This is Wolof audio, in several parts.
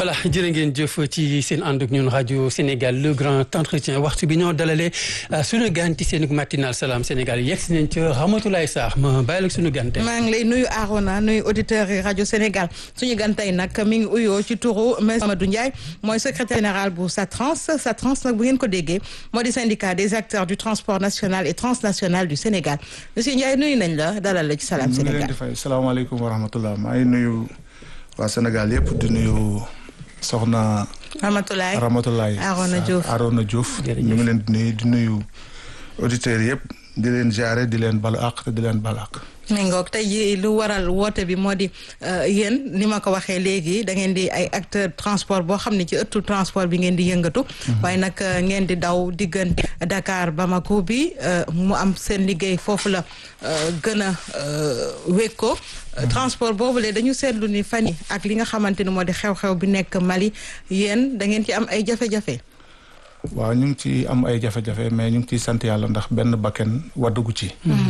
voilà jërë ngeen jëf ci seen ànd ak ñun rajo Sénégal le grand entretien waxtu bi ñoo dalalee sunu gan ci seen matinal Salam Sénégal yegg si nañ ci Ramatoulaye Sarr ma bàyyi la sunu gan tey. maa ngi lay nuyu Arona nuyu auditeurs yi rajo Sénégal suñu gan tey nag mi ngi uyoo ci turu Mamadou Ndiaye mooy secrétaire général bu SATRANS nag bu ngeen ko déggee moo di syndicat des acteurs du transport national et transnational du Sénégal monsieur Ndiaye nuyu nañ la dalal la ci Salam Sénégal. ñu ngi leen di fay salaamaaleykum wa rahmatulah maa ngi nuyu waa Sénégal yëpp di nuyu soxna Ramatoulaye Arona Diouf ñu ngi leen di nuyu auditeurs yëpp di leen jaare di leen balu àq te di leen balu àq. mi ngoog tey jii lu waral woote bi moo di yéen ni ma ko waxee léegi da ngeen di ay acteur transport boo xam ne ci ëttu transport bi ngeen di yëngatu. waaye nag ngeen di daw diggante Dakar Bamako bi mu am seen liggéey foofu la gën a wékkoo. transport boobu le dañu seetlu ni fan yi ak li nga xamante ni moo di xew-xew bi nekk Mali yéen da ngeen ci am ay jafe-jafe. waaw ñu ngi ci am ay jafe-jafe mais ñu ngi ciy sant yàlla ndax benn bakken waddugu ci.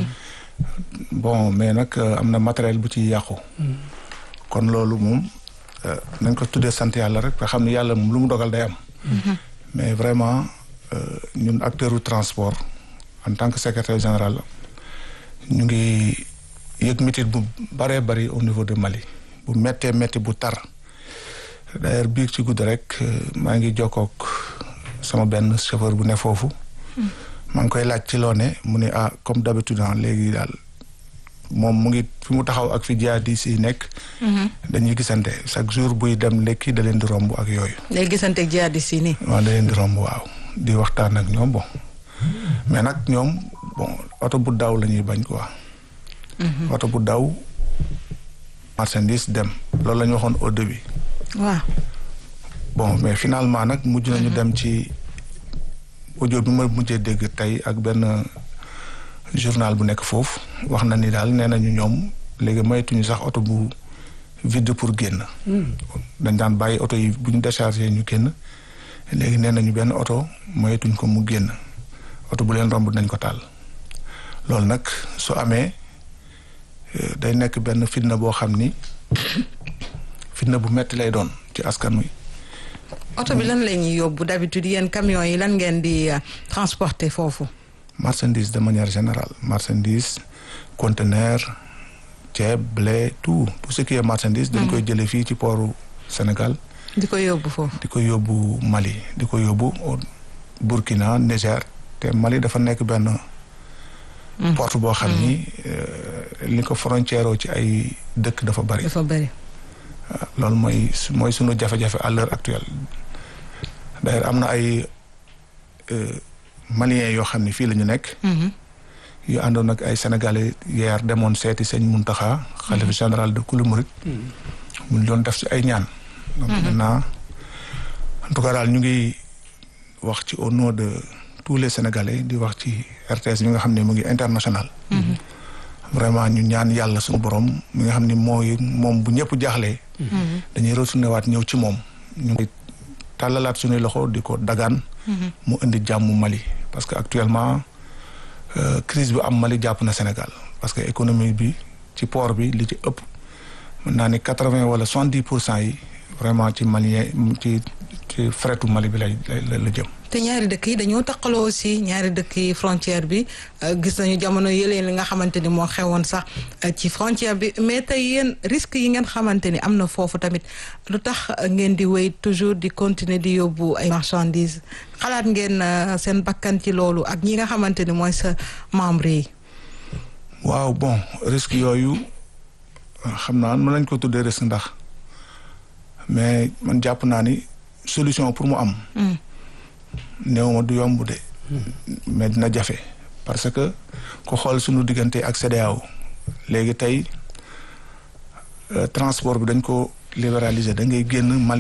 bon mais nag am na matériel bu ci yàqu. kon loolu moom nañ ko tuddee sant yàlla rek nga xam ne yàlla moom lu mu dogal day am. mais vraiment ñun acteur du transport en tant que secrétaire général ñu ngi yëg métit bu bëree bëri au niveau de Mali bu méttee métti bu tar d'ailleurs biig ci guddi rek maa ngi jokkook sama benn chauffeur bu ne foofu. maa ngi koy laaj ci loo ne mu ne comme d'habitude léegi daal moom mu ngi fi mu taxaw ak fi jihadistes yi nekk. dañuy gisante chaque jour buy dem lekki da leen di romb ak yooyu. day gisante ak jihadistes yi nii. waaw da leen di romb waaw di waxtaan ak ñoom bon mais nag ñoom bon oto bu daw la ñuy bañ quoi. oto bu daw marchandise dem loolu la ñu waxoon au début. waaw. bon mais finalement nag mujj nañu dem ci. audio bi ma mujjee dégg tey ak benn journal bu nekk foofu wax na ni daal nee nañu ñoom léegi maytuñu sax oto bu vide pour génn. dañ daan bàyyi oto yi bu ñu déchargé ñu génn léegi nee nañu benn oto maytuñ ko mu génn oto bu leen romb nañ ko taal. loolu nag su amee day nekk benn fitna boo xam ni fitna bu metti lay doon ci askan wi. oto bi lan la ñuy yóbbu d'habitude yéen camions yi lan ngeen di transporter foofu. marchandise de manière générale marchandise conteneur ceeb blé tout ce qui est marchandise. dañ koy jëlee fii ci portu Sénégal. di ko yóbbu foofu. di ko yóbbu Mali di ko yóbbu Burkina Niger te Mali dafa nekk benn. porte boo xam ni li ko frontière ci ay dëkk dafa bari. dafa bari. loolu mooy sunu jafe-jafe à l'heure actuelle d'ailleurs am na ay maliens yoo xam ne fii la ñu nekk. yu àndoon ak ay sénégalais yeer demoon seeti sëñ Muntaxa xalifa général de kulu murit mu doon def ci ay ñaan. donc maintenant en tout cas daal ñu ngi wax ci au nom de tous les sénégalais di wax ci RTS bi nga xam ne mu ngi international. vraiment ñu ñaan yàlla suñu borom mi nga xam ne moom bu ñëpp jaaxlee. dañuy retourné waat ñëw ci moom. ñu ngi tàllalaat suñuy loxo di ko dagaan. mu indi jàmm Mali parce que actuellement crise bi am Mali jàpp na Sénégal parce que économie bi ci port bi li ci ëpp mën naa ni 80 wala 70% yi vraiment ci malien ci fretu Mali bi la jëm. te ñaari dëkk yi dañoo taqaloo aussi ñaari dëkk yi frontière bi gis nañu jamono yëlee li nga xamante ni moo xewoon sax ci frontière bi mais tey yéen risques yi ngeen xamante ni am na foofu tamit lu tax ngeen di wéy toujours di continuer di yóbbu ay marchandises xalaat ngeen seen bakkan ci loolu ak ñi nga xamante ni mooy sa membre yi. waaw bon risques yooyu xam naa mën nañ ko tuddee risque ndax mais man jàpp naa ni solution pour mu am. néew ma du yomb de. mais dina jafe parce que ku xool suñu diggante ak CEDEAO léegi tey transport bi dañ ko libéraliser da ngay génn Mali